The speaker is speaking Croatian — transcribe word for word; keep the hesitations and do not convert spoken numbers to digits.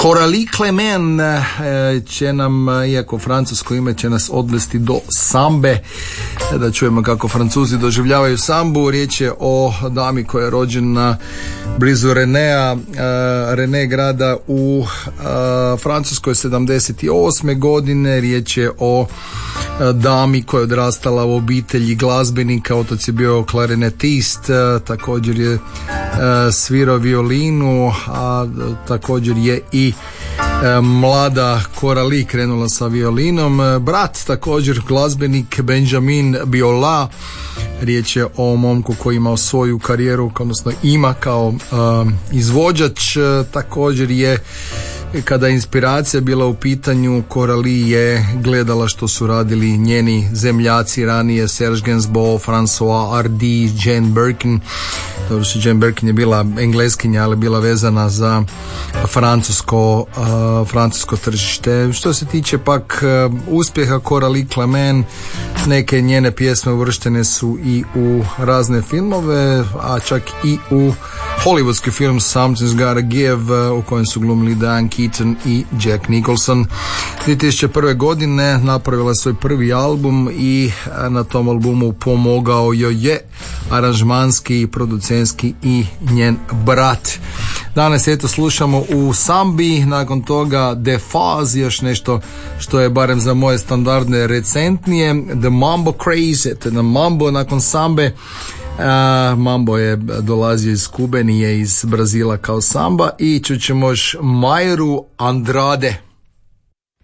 Coralie Clement će nam, iako francusko ime, će nas odvesti do sambe, da čujemo kako Francuzi doživljavaju sambu. Riječ je o dami koja je rođena blizu Renea, Rene grada u Francuskoj sedamdeset osme godine. Riječ je o dami koja je odrastala u obitelji glazbenika, otac je bio klarinetist, također je svirao violinu, a također je i mlada Coralie krenula sa violinom. Brat također glazbenik Benjamin Biolay. Riječ je o momku koji imao svoju karijeru, odnosno ima kao uh, izvođač. Također je, kada je inspiracija bila u pitanju, Coralie je gledala što su radili njeni zemljaci ranije, Serge Gainsbourg, François Hardy, Jane Birkin. Dobro, Jane Birkin je bila engleskinja, ali bila vezana za francusko, uh, francusko tržište. Što se tiče pak uh, uspjeha Coralie Clement, neke njene pjesme uvrštene su i u razne filmove, a čak i u hollywoodski film Something's Gotta Give, u kojem su glumili Diane Keaton i Jack Nicholson. dvije tisuće prve. godine napravila svoj prvi album i na tom albumu pomogao joj je aranžmanski, producentski i njen brat. Danas eto slušamo u sambi, nakon toga The Fuzz, još nešto što je barem za moje standardne recentnije, The Mambo Craze, eto na Mambo nakon sambe. Uh, Mambo je dolazio iz Kube, nije iz Brazila kao samba, i čućemo još Mayru Andrade.